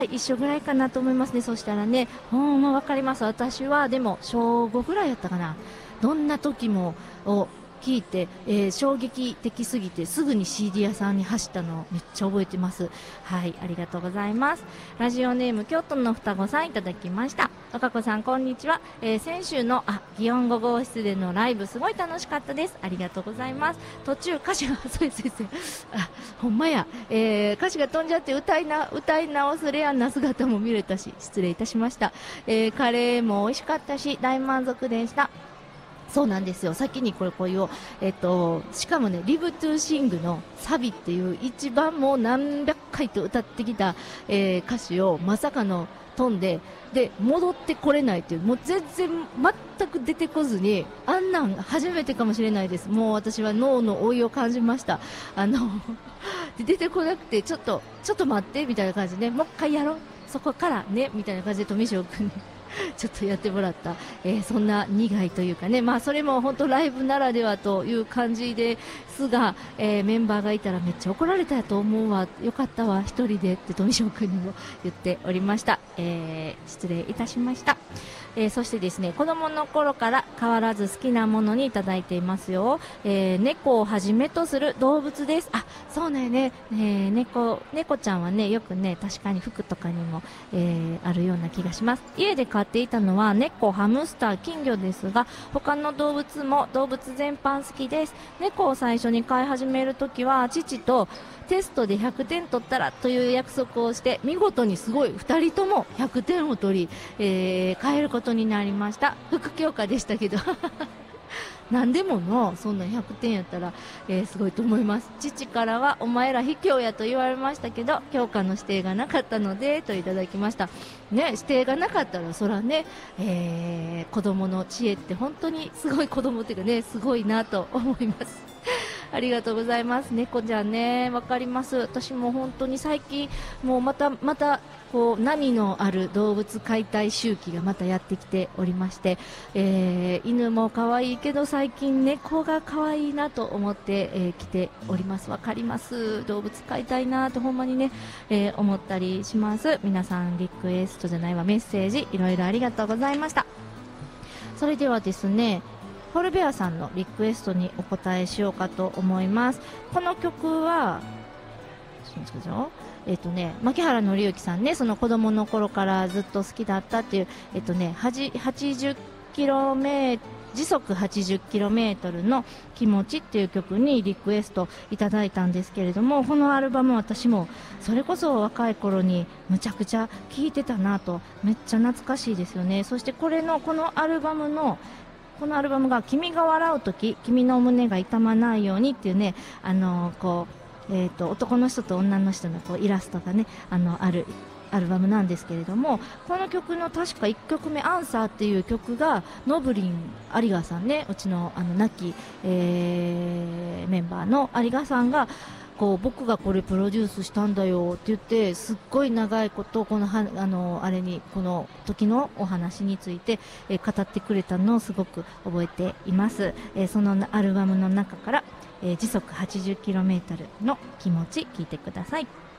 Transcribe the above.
一緒ぐらいかなと思いますね。そしたらね、わかります。私はでも小5ぐらいやったかな。どんな時もを聞いて、衝撃的すぎてすぐに CD 屋さんに走ったのをめっちゃ覚えてます。はい、ありがとうございます。ラジオネーム京都の双子さんいただきました。若子さんこんにちは。先週の祇園5号室でのライブすごい楽しかったです。ありがとうございます。途中歌詞がそうです先生、ほんまや、歌詞が飛んじゃって歌い直すレアな姿も見れたし失礼いたしました。カレーも美味しかったし大満足でした。そうなんですよ。先にこれを、しかもね、リブトゥーシングのサビっていう一番もう何百回と歌ってきた、歌詞をまさかの飛んで、で、戻ってこれないっていう、もう全然全く出てこずに、あんなん初めてかもしれないです。もう私は脳の老いを感じました。で出てこなくて、ちょっと待って、みたいな感じで、もう一回やろう。そこからね、みたいな感じで富翔君にちょっとやってもらった、そんな苦いというかね、まあそれも本当ライブならではという感じですが、メンバーがいたらめっちゃ怒られたと思うわ、よかったわ一人でって富翔君にも言っておりました。失礼いたしました。そしてですね、子供の頃から変わらず好きなものにいただいていますよ。猫をはじめとする動物です。あ、そうね、猫ちゃんはね、よくね、確かに服とかにも、あるような気がします。家で飼っていたのは猫、ハムスター、金魚ですが、他の動物も動物全般好きです。猫を最初に飼い始めるときは、父とテストで100点取ったらという約束をして、見事にすごい2人とも100点を取り、飼えることになりました。副教科でしたけど何でものそんな100点やったら、すごいと思います。父からはお前ら卑怯やと言われましたけど、教科の指定がなかったのでといただきましたね。指定がなかったらそらね、子供の知恵って本当にすごい、子供っていうかね、すごいなと思いますありがとうございます。猫ちゃんね、わかります。私も本当に最近、もうまたこう波のある動物解体周期がまたやってきておりまして、犬も可愛いけど最近猫が可愛いなと思って、来ております。わかります。動物飼いたいなとほんまにね、思ったりします。皆さんリクエストじゃないわ、メッセージいろいろありがとうございました。それではですね、フォルベアさんのリクエストにお答えしようかと思います。この曲は牧原紀之さんね、その子供の頃からずっと好きだったっていう、80キロメ時速 80km の気持ちっていう曲にリクエストいただいたんですけれども、このアルバム私もそれこそ若い頃にむちゃくちゃ聴いてたなと、めっちゃ懐かしいですよね。そしてこのアルバムが君が笑うとき君の胸が痛まないようにっていうね、男の人と女の人のイラストがね、あるアルバムなんですけれども、この曲の確か1曲目アンサーっていう曲がノブリン有賀さんね、うちの亡き、メンバーの有賀さんが僕がこれプロデュースしたんだよって言って、すっごい長いことこの時のお話について、語ってくれたのをすごく覚えています。そのアルバムの中から、時速 80km の気持ち聞いてください。